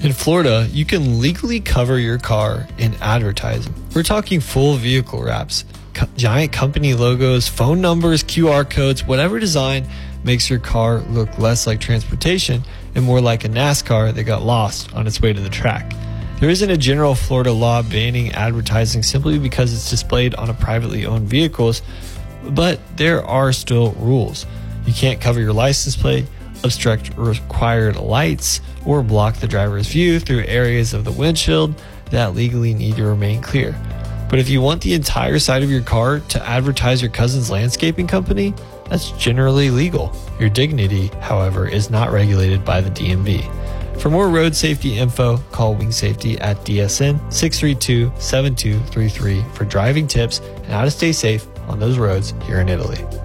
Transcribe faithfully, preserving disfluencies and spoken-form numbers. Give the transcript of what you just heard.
In Florida, you can legally cover your car in advertising. We're talking full vehicle wraps, co- giant company logos, phone numbers, Q R codes, whatever design makes your car look less like transportation and more like a NASCAR that got lost on its way to the track. There isn't a general Florida law banning advertising simply because it's displayed on a privately owned vehicles, but there are still rules. You can't cover your license plate, obstruct required lights, or block the driver's view through areas of the windshield that legally need to remain clear. But if you want the entire side of your car to advertise your cousin's landscaping company, that's generally legal. Your dignity, however, is not regulated by the D M V. For more road safety info, call Wing Safety at D S N six three two, seven two three three for driving tips and how to stay safe on those roads here in Italy.